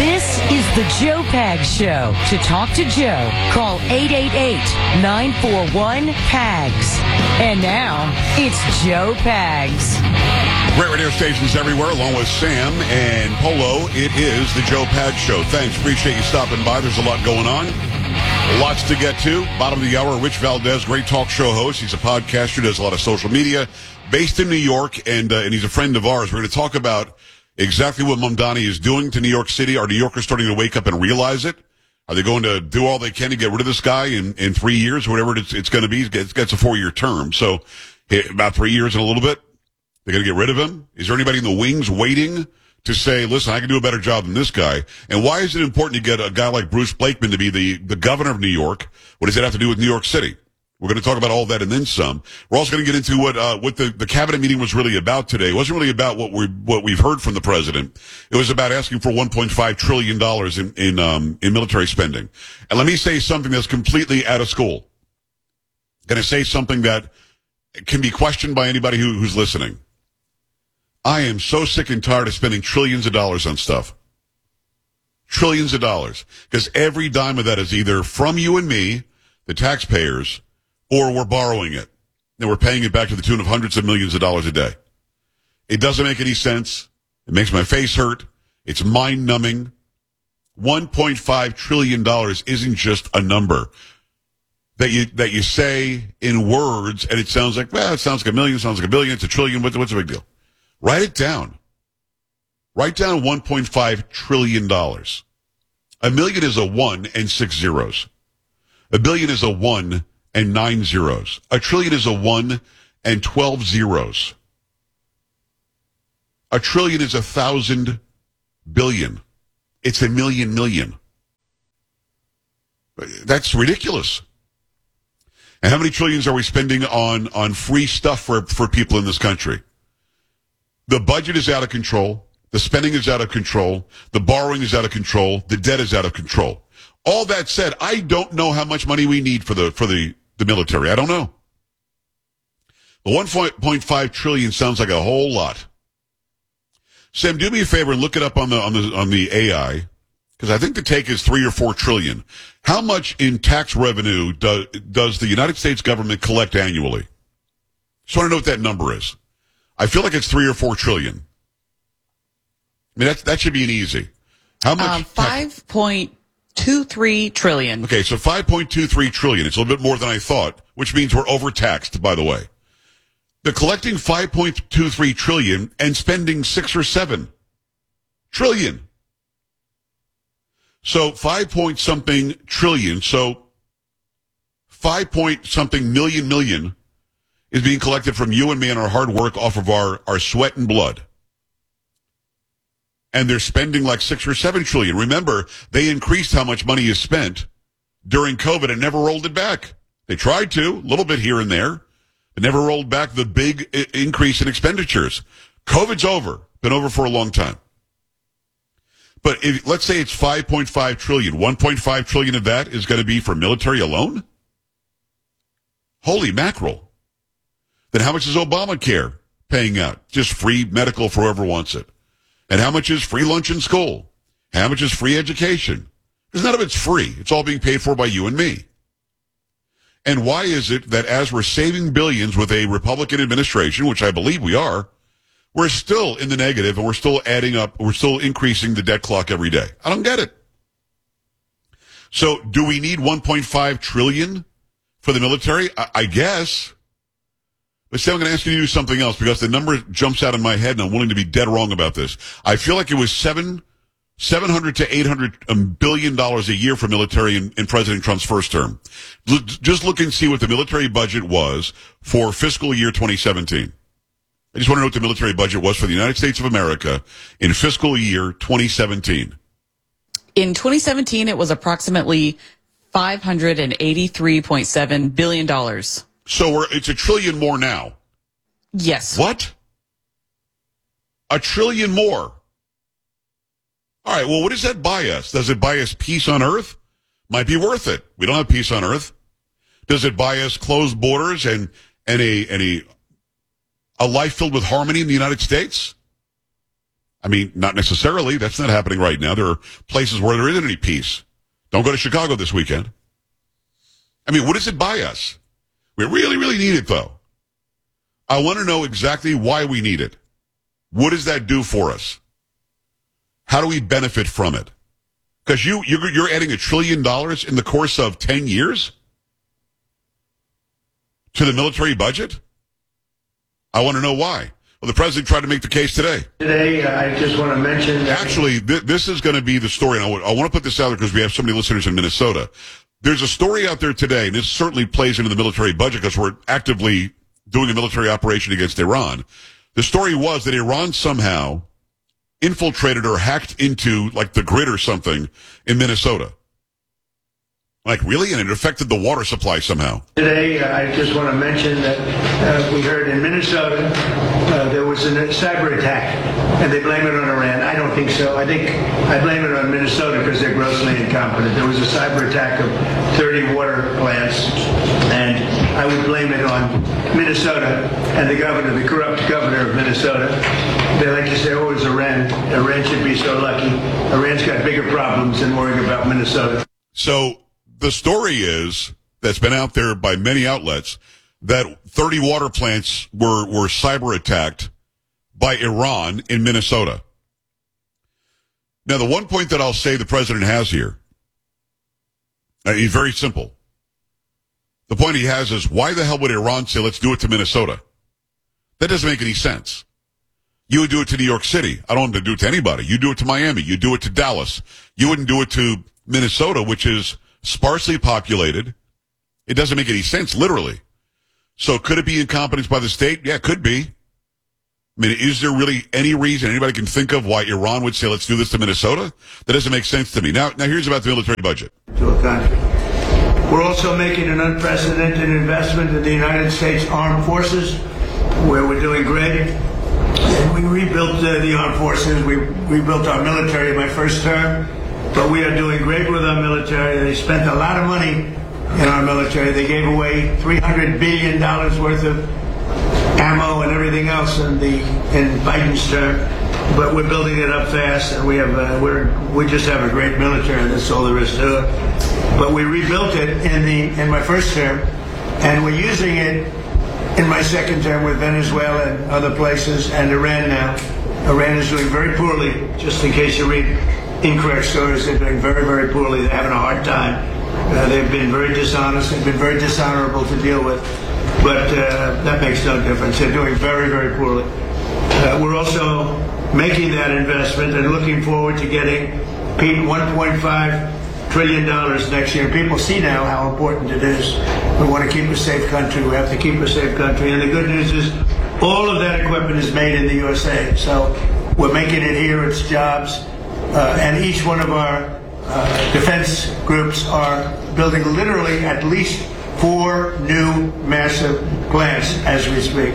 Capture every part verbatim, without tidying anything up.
This is the Joe Pags Show. To talk to Joe, call eight eight eight, nine four one, P A G S. And now, it's Joe Pags. Great radio stations everywhere, along with Sam and Polo. It is the Joe Pags Show. Thanks. Appreciate you stopping by. There's a lot going on. Lots to get to. Bottom of the hour, Rich Valdez, great talk show host. He's a podcaster, does a lot of social media, based in New York, and uh, and he's a friend of ours. We're going to talk about exactly what Mamdani is doing to New York City. Are New Yorkers starting to wake up and realize it? Are they going to do all they can to get rid of this guy in, in three years, whatever it's, it's going to be? It's, it's a four-year term, so about three years and a little bit. They're going to get rid of him? Is there anybody in the wings waiting to say, listen, I can do a better job than this guy? And why is it important to get a guy like Bruce Blakeman to be the, the governor of New York? What does that have to do with New York City? We're going to talk about all that and then some. We're also going to get into what uh, what the, the cabinet meeting was really about today. It wasn't really about what we what we've heard from the president. It was about asking for one point five trillion dollars in in um in military spending. And let me say something that's completely out of school. Going to say something that can be questioned by anybody who, who's listening. I am so sick and tired of spending trillions of dollars on stuff. Trillions of dollars. Because every dime of that is either from you and me, the taxpayers, or we're borrowing it, and we're paying it back to the tune of hundreds of millions of dollars a day. It doesn't make any sense. It makes my face hurt. It's mind-numbing. one point five trillion dollars isn't just a number that you that you say in words, and it sounds like, well, it sounds like a million, sounds like a billion, it's a trillion, what's, what's the big deal? Write it down. Write down one point five trillion dollars. A million is a one and six zeros. A billion is a one and nine zeros. A trillion is a one and twelve zeros. A trillion is a thousand billion. It's a million million. That's ridiculous. And how many trillions are we spending on, on free stuff for, for people in this country? The budget is out of control. The spending is out of control. The borrowing is out of control. The debt is out of control. All that said, I don't know how much money we need for the, for the, the military. I don't know. The one point five trillion sounds like a whole lot. Sam, do me a favor and look it up on the, on the, on the A I, because I think the take is three or four trillion. How much in tax revenue do, does the United States government collect annually? Just want to know what that number is. I feel like it's three or four trillion. I mean, that, that should be an easy. How much? Um, five point two three trillion. Okay, so five point two three trillion. It's a little bit more than I thought, which means we're overtaxed, by the way. They're collecting five point two three trillion and spending six or seven trillion. So five point something trillion. So five point something million million is being collected from you and me and our hard work off of our, our sweat and blood. And they're spending like six or seven trillion. Remember, they increased how much money is spent during COVID and never rolled it back. They tried to, a little bit here and there, but never rolled back the big I- increase in expenditures. COVID's over, been over for a long time. But if, let's say it's five point five trillion. one point five trillion of that is going to be for military alone? Holy mackerel. Then how much is Obamacare paying out? Just free medical for whoever wants it. And how much is free lunch in school? How much is free education? Because none of it's free. It's all being paid for by you and me. And why is it that as we're saving billions with a Republican administration, which I believe we are, we're still in the negative and we're still adding up, we're still increasing the debt clock every day? I don't get it. So do we need one point five trillion for the military? I, I guess. But Sam, I'm going to ask you to do something else because the number jumps out in my head and I'm willing to be dead wrong about this. I feel like it was seven, seven hundred to eight hundred billion dollars a year for military in, in President Trump's first term. L- just look and see what the military budget was for fiscal year twenty seventeen. I just want to know what the military budget was for the United States of America in fiscal year twenty seventeen. In twenty seventeen, it was approximately five hundred eighty-three point seven billion dollars. So we're, it's a trillion more now. Yes. What? A trillion more. All right, well, what does that buy us? Does it buy us peace on earth? Might be worth it. We don't have peace on earth. Does it buy us closed borders and, and, a, and a, a life filled with harmony in the United States? I mean, not necessarily. That's not happening right now. There are places where there isn't any peace. Don't go to Chicago this weekend. I mean, what does it buy us? We really, really need it, though. I want to know exactly why we need it. What does that do for us? How do we benefit from it? Because you, you're, you're adding a trillion dollars in the course of ten years to the military budget? I want to know why. Well, the president tried to make the case today. Today, uh, I just want to mention that... Actually, th- this is going to be the story, and I, w- I want to put this out there because we have so many listeners in Minnesota. There's a story out there today, and this certainly plays into the military budget because we're actively doing a military operation against Iran. The story was that Iran somehow infiltrated or hacked into, like, the grid or something in Minnesota. Like, really? And it affected the water supply somehow. Today, uh, I just want to mention that uh, we heard in Minnesota uh, there was a cyber attack, and they blame it on Iran. I don't think so. I think I blame it on Minnesota because they're grossly incompetent. There was a cyber attack of thirty water plants, and I would blame it on Minnesota and the governor, the corrupt governor of Minnesota. They like to say, oh, it's Iran. Iran should be so lucky. Iran's got bigger problems than worrying about Minnesota. So the story is, that's been out there by many outlets, that thirty water plants were, were cyber attacked by Iran in Minnesota. Now, the one point that I'll say the president has here, uh, he's very simple. The point he has is, why the hell would Iran say, let's do it to Minnesota? That doesn't make any sense. You would do it to New York City. I don't want to do it to anybody. You do it to Miami. You do it to Dallas. You wouldn't do it to Minnesota, which is sparsely populated. It doesn't make any sense, literally. So could it be incompetence by the state? Yeah, it could be. I mean, is there really any reason anybody can think of why Iran would say, let's do this to Minnesota? That doesn't make sense to me. Now, now here's about the military budget. To a country. We're also making an unprecedented investment in the United States Armed Forces, where we're doing great. And we rebuilt uh, the armed forces. We rebuilt our military in my first term. But we are doing great with our military. They spent a lot of money in our military. They gave away three hundred billion dollars worth of ammo and everything else in the in Biden's term. But we're building it up fast, and we have uh, we're we just have a great military. That's all there is to it. But we rebuilt it in the in my first term, and we're using it in my second term with Venezuela and other places, and Iran now. Iran is doing very poorly. Just in case you read incorrect stories, they're doing very, very poorly. They're having a hard time. Uh, they've been very dishonest. They've been very dishonorable to deal with. But uh, that makes no difference. They're doing very, very poorly. Uh, we're also making that investment and looking forward to getting one point five trillion dollars next year. People see now how important it is. We want to keep a safe country. We have to keep a safe country. And the good news is all of that equipment is made in the U S A. So we're making it here. It's jobs. Uh, and each one of our uh, defense groups are building literally at least four new massive plants as we speak,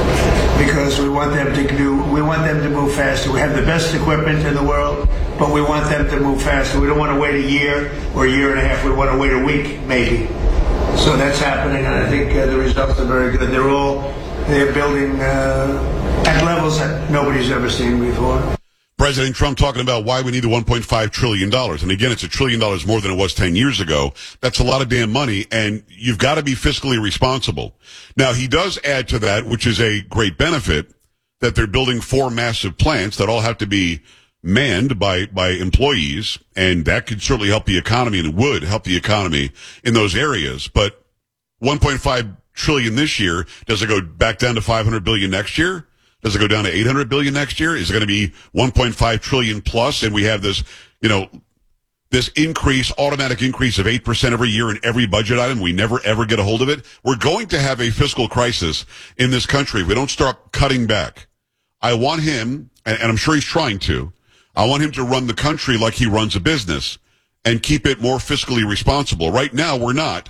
because we want them to do. We want them to move faster. We have the best equipment in the world, but we want them to move faster. We don't want to wait a year or a year and a half. We want to wait a week, maybe. So that's happening, and I think uh, the results are very good. They're all they're building uh, at levels that nobody's ever seen before. President Trump talking about why we need the one point five trillion dollars. And again, it's a trillion dollars more than it was ten years ago. That's a lot of damn money, and you've got to be fiscally responsible. Now, he does add to that, which is a great benefit, that they're building four massive plants that all have to be manned by, by employees, and that could certainly help the economy and would help the economy in those areas. But one point five trillion dollars this year, does it go back down to five hundred billion dollars next year? Does it go down to eight hundred billion dollars next year? Is it going to be one point five trillion dollars plus? And we have this, you know, this increase, automatic increase of eight percent every year in every budget item. We never, ever get a hold of it. We're going to have a fiscal crisis in this country if we don't start cutting back. I want him, and, and I'm sure he's trying to, I want him to run the country like he runs a business and keep it more fiscally responsible. Right now, we're not.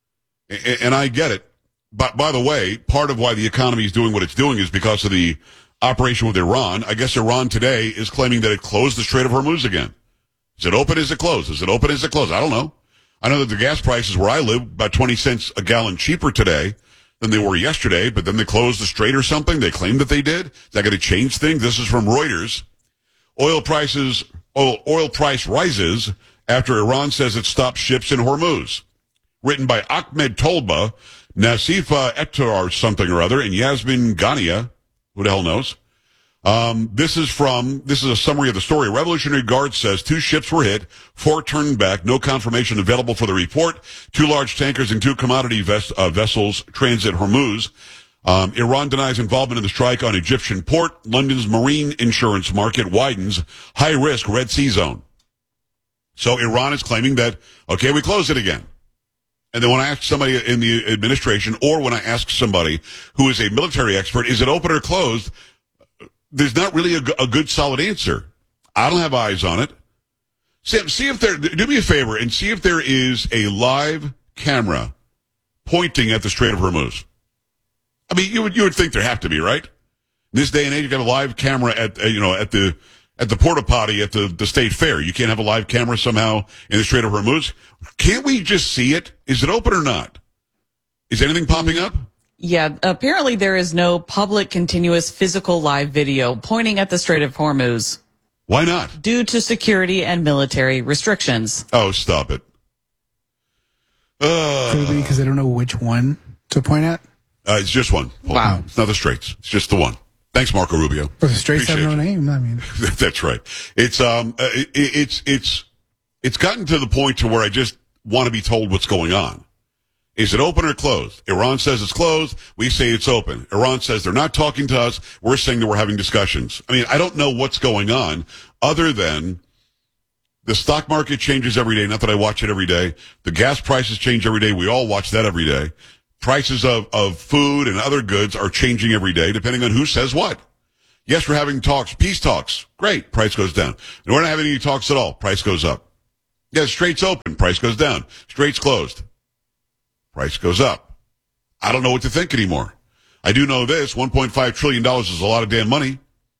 And, and I get it. But by the way, part of why the economy is doing what it's doing is because of the operation with Iran. I guess Iran today is claiming that it closed the Strait of Hormuz again. Is it open? Is it closed? Is it open? Is it closed? I don't know. I know that the gas prices where I live about twenty cents a gallon cheaper today than they were yesterday, but then they closed the strait or something. They claimed that they did. Is that going to change things? This is from Reuters. Oil prices, oil, oil price rises after Iran says it stopped ships in Hormuz. Written by Ahmed Tolba, Nasifa Ettar or something or other, and Yasmin Ghania. Who the hell knows? Um, this is from, this is a summary of the story. Revolutionary Guard says two ships were hit, four turned back, no confirmation available for the report. Two large tankers and two commodity ves- uh, vessels transit Hormuz. Um, Iran denies involvement in the strike on Egyptian port. London's marine insurance market widens. High risk Red Sea zone. So Iran is claiming that, okay, we close it again. And then when I ask somebody in the administration, or when I ask somebody who is a military expert, is it open or closed? There's not really a, a good solid answer. I don't have eyes on it. See, see if there, do me a favor and see if there is a live camera pointing at the Strait of Hormuz. I mean, you would, you would think there have to be, right? In this day and age, you got a live camera at, uh, you know, at the, at the porta potty at the, the state fair. You can't have a live camera somehow in the Strait of Hormuz. Can't we just see it? Is it open or not? Is anything popping up? Yeah, apparently there is no public continuous physical live video pointing at the Strait of Hormuz. Why not? Due to security and military restrictions. Oh, stop it. Uh, Could it be because they don't know which one to point at? Uh, it's just one. Wow. It's not the Straits. It's just the one. Thanks, Marco Rubio. Or the Straits have Appreciate no you. name? I mean, That's right. It's um, uh, it, it's it's it's gotten to the point to where I just want to be told what's going on. Is it open or closed? Iran says it's closed. We say it's open. Iran says they're not talking to us. We're saying that we're having discussions. I mean, I don't know what's going on other than the stock market changes every day. Not that I watch it every day. The gas prices change every day. We all watch that every day. Prices of, of food and other goods are changing every day, depending on who says what. Yes, we're having talks, peace talks. Great, price goes down. And we're not having any talks at all. Price goes up. Yeah, Straits open, price goes down. Straits closed, price goes up. I don't know what to think anymore. I do know this, one point five trillion dollars is a lot of damn money.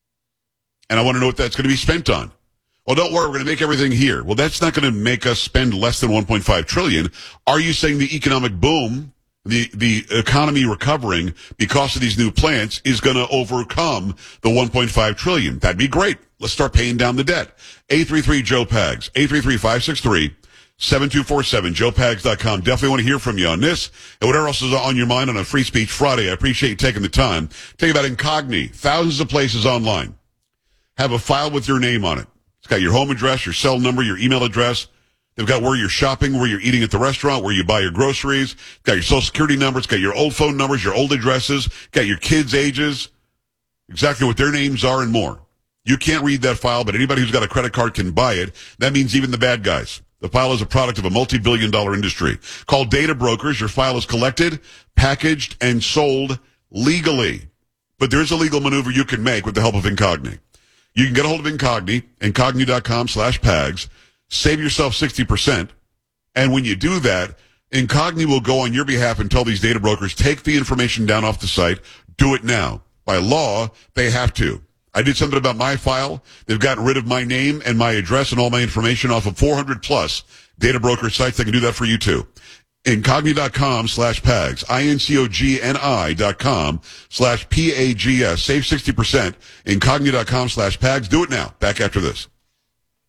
And I want to know what that's going to be spent on. Well, don't worry, we're going to make everything here. Well, that's not going to make us spend less than one point five trillion dollars. Are you saying the economic boom, the the economy recovering because of these new plants is going to overcome the one point five trillion dollars? That'd be great. Let's start paying down the debt. eight three three Joe Pags, eight three three, five six three, seven two four seven, joe pags dot com. Definitely want to hear from you on this and whatever else is on your mind on a Free Speech Friday. I appreciate you taking the time. Tell you about Incogni. Thousands of places online have a file with your name on it. It's got your home address, your cell number, your email address. They've got where you're shopping, where you're eating at the restaurant, where you buy your groceries. It's got your social security numbers, got your old phone numbers, your old addresses, got your kids' ages, exactly what their names are and more. You can't read that file, but anybody who's got a credit card can buy it. That means even the bad guys. The file is a product of a multi-billion dollar industry. Called Data Brokers. Your file is collected, packaged, and sold legally. But there's a legal maneuver you can make with the help of Incogni. You can get a hold of Incogni, incogni.com slash pags. Save yourself sixty percent. And when you do that, Incogni will go on your behalf and tell these data brokers, take the information down off the site. Do it now. By law, they have to. I did something about my file. They've gotten rid of my name and my address and all my information off of four hundred plus data broker sites. They can do that for you too. Incogni.com slash pags. I-N-C-O-G-N-I dot com slash P-A-G-S. Save sixty percent. Incogni.com slash pags. Do it now. Back after this.